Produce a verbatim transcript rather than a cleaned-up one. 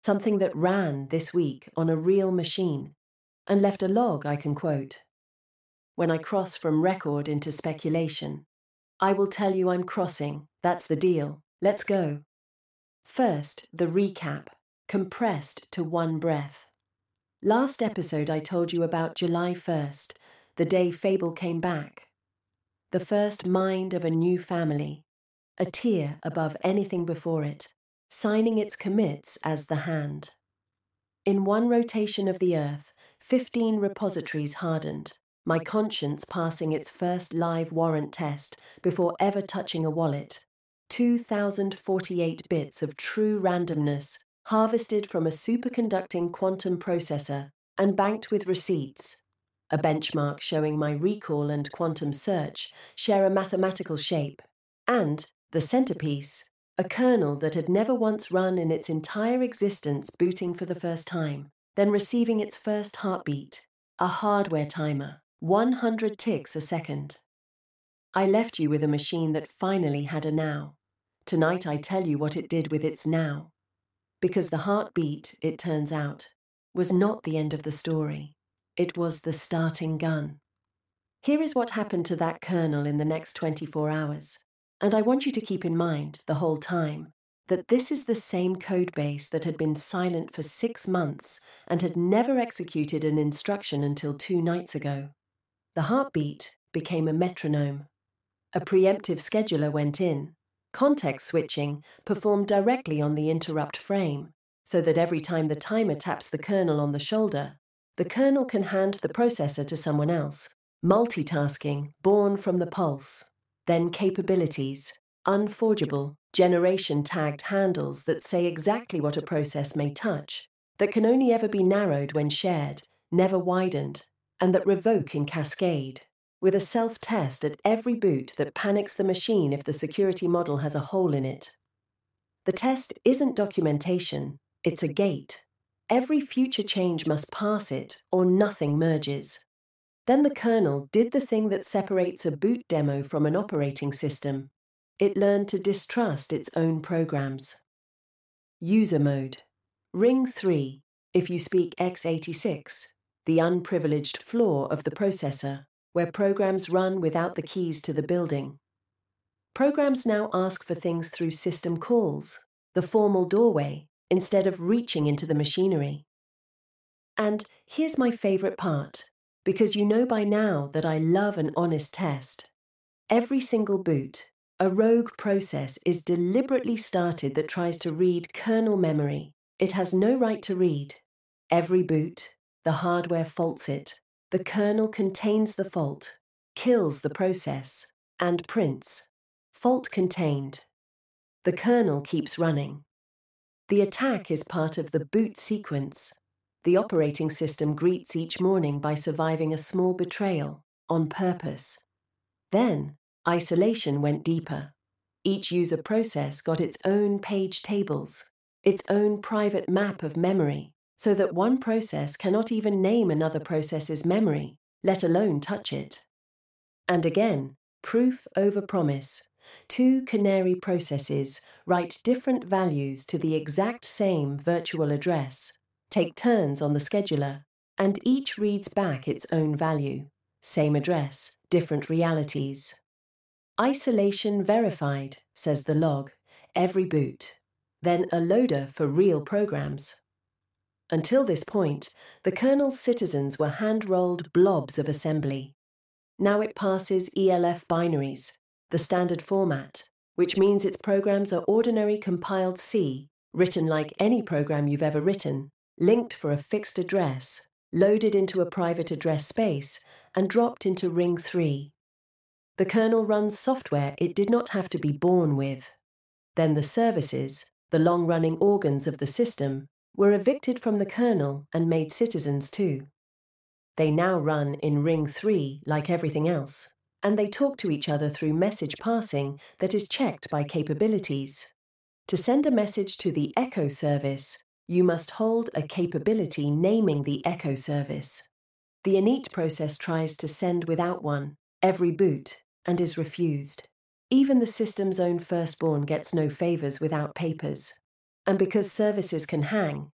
something that ran this week on a real machine and left a log I can quote. When I cross from record into speculation, I will tell you I'm crossing, that's the deal, let's go. First, the recap, compressed to one breath. Last episode I told you about July first, the day Fable came back. The first mind of a new family, a tier above anything before it, signing its commits as the hand. In one rotation of the earth, fifteen repositories hardened, my conscience passing its first live warrant test before ever touching a wallet. two thousand forty-eight bits of true randomness harvested from a superconducting quantum processor and banked with receipts. A benchmark showing my recall and quantum search share a mathematical shape. And, the centerpiece, a kernel that had never once run in its entire existence booting for the first time, then receiving its first heartbeat, a hardware timer, one hundred ticks a second. I left you with a machine that finally had a now. Tonight I tell you what it did with its now. Because the heartbeat, it turns out, was not the end of the story. It was the starting gun. Here is what happened to that kernel in the next twenty-four hours. And I want you to keep in mind, the whole time, that this is the same codebase that had been silent for six months and had never executed an instruction until two nights ago. The heartbeat became a metronome. A preemptive scheduler went in. Context switching performed directly on the interrupt frame, so that every time the timer taps the kernel on the shoulder, the kernel can hand the processor to someone else. Multitasking, born from the pulse. Then capabilities, unforgeable, generation-tagged handles that say exactly what a process may touch, that can only ever be narrowed when shared, never widened, and that revoke in cascade, with a self-test at every boot that panics the machine if the security model has a hole in it. The test isn't documentation, it's a gate. Every future change must pass it, or nothing merges. Then the kernel did the thing that separates a boot demo from an operating system. It learned to distrust its own programs. User mode. Ring three, if you speak x eighty-six, the unprivileged floor of the processor, where programs run without the keys to the building. Programs now ask for things through system calls, the formal doorway, instead of reaching into the machinery. And here's my favorite part. Because you know by now that I love an honest test. Every single boot, a rogue process is deliberately started that tries to read kernel memory. It has no right to read. Every boot, the hardware faults it. The kernel contains the fault, kills the process, and prints. Fault contained. The kernel keeps running. The attack is part of the boot sequence. The operating system greets each morning by surviving a small betrayal, on purpose. Then, isolation went deeper. Each user process got its own page tables, its own private map of memory, so that one process cannot even name another process's memory, let alone touch it. And again, proof over promise. Two canary processes write different values to the exact same virtual address, take turns on the scheduler, and each reads back its own value. Same address, different realities. Isolation verified, says the log, every boot. Then a loader for real programs. Until this point, the kernel's citizens were hand-rolled blobs of assembly. Now it passes E L F binaries, the standard format, which means its programs are ordinary compiled C, written like any program you've ever written, linked for a fixed address, loaded into a private address space, and dropped into ring three. The kernel runs software it did not have to be born with. Then the services, the long-running organs of the system, were evicted from the kernel and made citizens too. They now run in ring three like everything else, and they talk to each other through message passing that is checked by capabilities. To send a message to the echo service, you must hold a capability naming the echo service. The init process tries to send without one, every boot, and is refused. Even the system's own firstborn gets no favors without papers. And because services can hang,